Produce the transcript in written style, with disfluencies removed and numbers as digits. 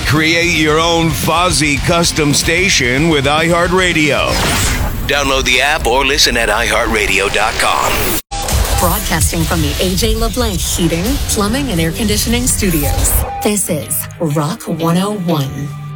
Create your own Fozzy custom station with iHeartRadio. Download the app or listen at iHeartRadio.com. Broadcasting from the AJ LeBlanc Heating, Plumbing, and Air Conditioning Studios. This is Rock 101.